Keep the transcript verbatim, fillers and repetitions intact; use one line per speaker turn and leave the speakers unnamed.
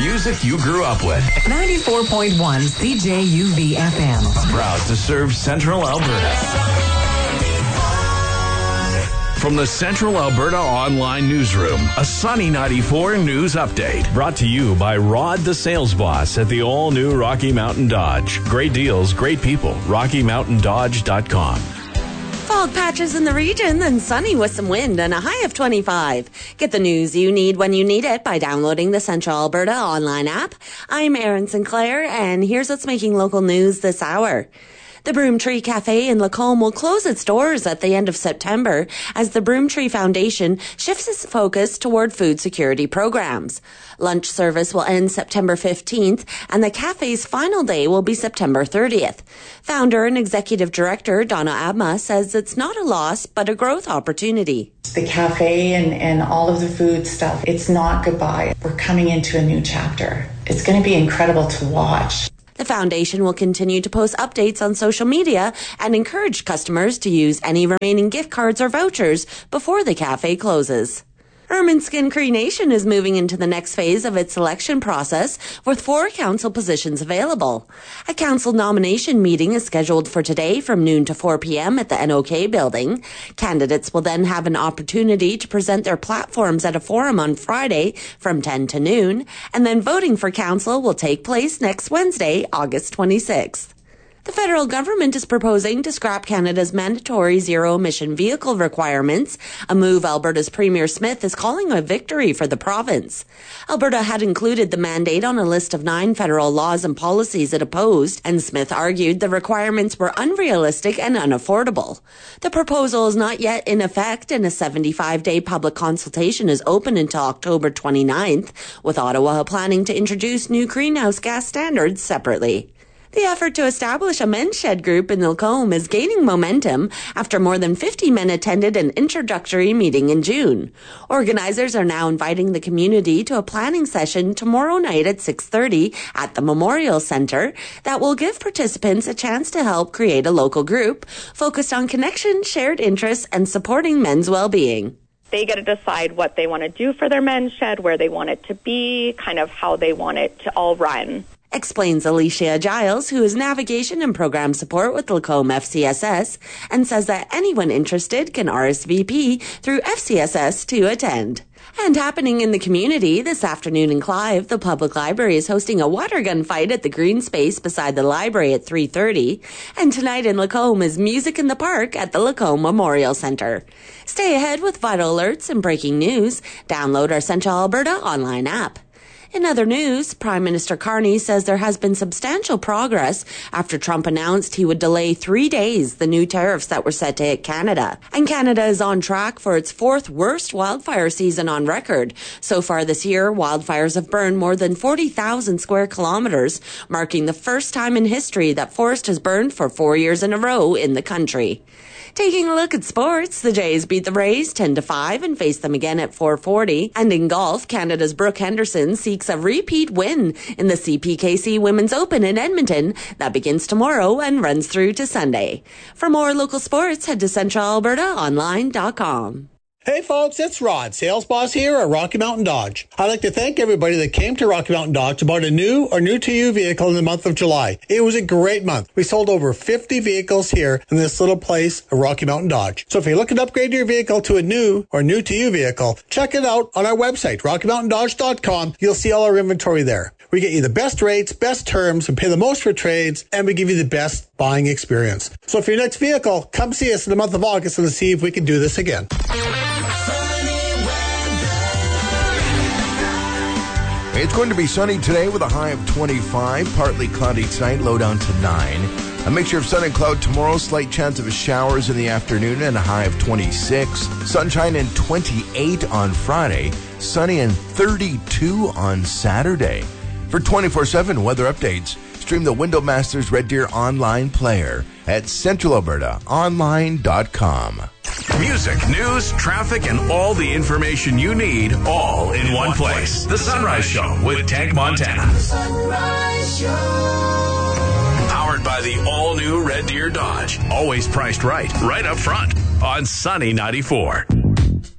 music you grew up with.
ninety-four point one C J U V F M.
Proud to serve Central Alberta. From the Central Alberta Online Newsroom, a Sunny ninety-four news update. Brought to you by Rod the Sales Boss at the all-new Rocky Mountain Dodge. Great deals, great people. rocky mountain dodge dot com.
Fog patches in the region, then sunny with some wind and a high of twenty-five. Get the news you need when you need it by downloading the Central Alberta online app. I'm Erin Sinclair, and here's what's making local news this hour. The Broomtree Cafe in Lacombe will close its doors at the end of September as the Broomtree Foundation shifts its focus toward food security programs. Lunch service will end September fifteenth, and the cafe's final day will be September thirtieth. Founder and Executive Director Donna Abma says it's not a loss, but a growth opportunity.
The cafe and, and all of the food stuff, it's not goodbye. We're coming into a new chapter. It's going to be incredible to watch.
The foundation will continue to post updates on social media and encourage customers to use any remaining gift cards or vouchers before the cafe closes. Ermineskin Cree Nation is moving into the next phase of its selection process with four council positions available. A council nomination meeting is scheduled for today from noon to four p.m. at the N O K building. Candidates will then have an opportunity to present their platforms at a forum on Friday from ten to noon, and then voting for council will take place next Wednesday, August twenty-sixth. The federal government is proposing to scrap Canada's mandatory zero-emission vehicle requirements, a move Alberta's Premier Smith is calling a victory for the province. Alberta had included the mandate on a list of nine federal laws and policies it opposed, and Smith argued the requirements were unrealistic and unaffordable. The proposal is not yet in effect, and a seventy-five day public consultation is open until October twenty-ninth, with Ottawa planning to introduce new greenhouse gas standards separately. The effort to establish a men's shed group in Lacombe is gaining momentum after more than fifty men attended an introductory meeting in June. Organizers are now inviting the community to a planning session tomorrow night at six thirty at the Memorial Centre that will give participants a chance to help create a local group focused on connection, shared interests, and supporting men's well-being.
They get to decide what they want to do for their men's shed, where they want it to be, kind of how they want it to all run.
Explains Alicia Giles, who is navigation and program support with Lacombe F C S S, and says that anyone interested can R S V P through F C S S to attend. And happening in the community this afternoon in Clive, the public library is hosting a water gun fight at the green space beside the library at three thirty. And tonight in Lacombe is Music in the Park at the Lacombe Memorial Centre. Stay ahead with vital alerts and breaking news. Download our Central Alberta online app. In other news, Prime Minister Carney says there has been substantial progress after Trump announced he would delay three days the new tariffs that were set to hit Canada. And Canada is on track for its fourth worst wildfire season on record. So far this year, wildfires have burned more than forty thousand square kilometers, marking the first time in history that forest has burned for four years in a row in the country. Taking a look at sports, the Jays beat the Rays ten to five and face them again at four forty. And in golf, Canada's Brooke Henderson seeks a repeat win in the C P K C Women's Open in Edmonton that begins tomorrow and runs through to Sunday. For more local sports, head to central alberta online dot com.
Hey folks, it's Rod, sales boss here at Rocky Mountain Dodge. I'd like to thank everybody that came to Rocky Mountain Dodge about a new or new to you vehicle in the month of July. It was a great month. We sold over fifty vehicles here in this little place at Rocky Mountain Dodge. So if you're looking to upgrade your vehicle to a new or new to you vehicle, check it out on our website, rocky mountain dodge dot com. You'll see all our inventory there. We get you the best rates, best terms, and pay the most for trades, and we give you the best buying experience. So for your next vehicle, come see us in the month of August and see if we can do this again.
It's going to be sunny today with a high of twenty-five, partly cloudy tonight, low down to nine. A mixture of sun and cloud tomorrow, slight chance of showers in the afternoon and a high of twenty-six. Sunshine and twenty-eight on Friday, sunny and thirty-two on Saturday. For twenty-four seven weather updates, stream the Window Masters Red Deer online player at central alberta online dot com.
Music, news, traffic, and all the information you need, all in one place. The Sunrise Show with Tank Montana. The Sunrise Show. Powered by the all-new Red Deer Dodge. Always priced right, right up front on Sunny ninety-four.